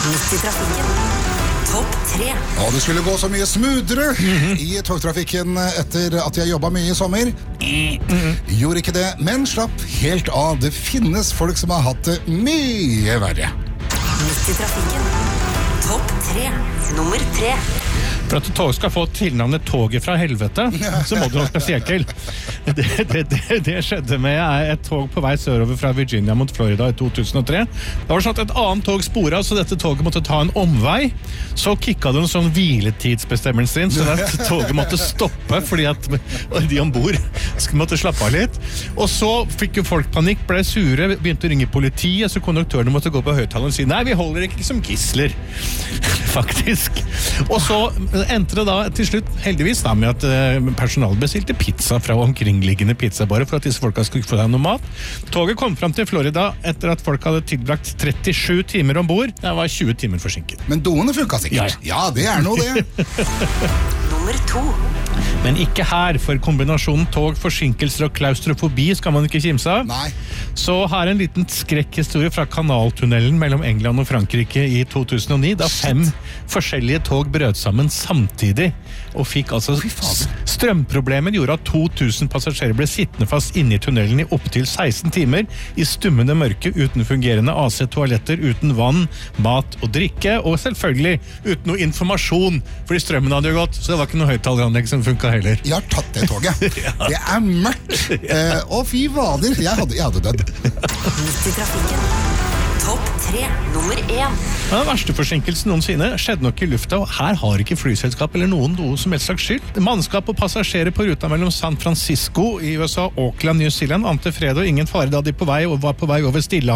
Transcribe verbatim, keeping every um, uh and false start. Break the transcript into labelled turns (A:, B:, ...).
A: Midt i trafikken. Topp tre.
B: Og det skulle gå så mye smoothere mm-hmm. i togtrafikken etter at jeg jobbet mye i sommer. Mm-hmm. Gjorde ikke det, men slapp helt av. Det finnes folk som har hatt det mye verre.
A: Midt i trafikken. Topp tre. Nummer tre.
C: For at tog skal få tilnavnet toget fra helvete, så må det noe spesielt til. Det, det, det, det skjedde med et tog på vei sørover fra Virginia mot Florida i to tusen og tre. Det var sånn at et annet tog sporet, så dette toget måtte ta en omvei. Så kikket det en sånn hviletidsbestemmelse inn, så at toget måtte stoppe, fordi at de ombord måtte slappe av litt. Og så fikk jo folk panikk, ble sure, begynte å ringe politiet, så konduktørene måtte gå på høyttaleren og si, nei, vi holder ikke som gisler. Faktisk. Og så endte det da til slutt heldigvis da med at uh, personalet bestilte pizza fra omkringliggende pizzabarer for at disse folka skulle få deg noe mat. Toget kom frem til Florida etter at folk hadde tilbrakt trettisju timer ombord. Det var tjue timer forsinket.
B: Men doene funket sikkert. Ja, ja det er noe det.
A: Nummer to.
C: Men ikke her, for kombinasjonen tog, forsinkelser og klaustrofobi skal man ikke kimse av.
B: Nei.
C: Så her en liten skrekkhistorie fra kanaltunnelen mellom England og Frankrike i to tusen og ni, da fem forskjellige tog brøt sammen samtidig, og fikk altså strømproblemer gjorde at to tusen passasjerer ble sittende fast inne i tunnelen i opptil seksten timer, i stummende mørke, uten fungerende A C-toaletter, uten vann, mat og drikke, og selvfølgelig uten noe informasjon, fordi strømmen hadde jo gått, så det var ikke noe høyttaleranlegg som funket heller.
B: Jeg har tatt det toget. Ja. Det er mørkt. Eh, og fy vader, jeg hadde, jeg hadde dødd.
A: Midt i trafikken. Topp tre. Nummer én.
C: Den verste forsinkelsen noensinne skjedde nok i lufta, og her har ikke flyselskap eller noen noe som helst slags skyld. Mannskap og passasjerer på ruta mellom San Francisco i U S A, Auckland, New Zealand, ante fred og ingen fare da de på vei og var på vei over Stillehavet.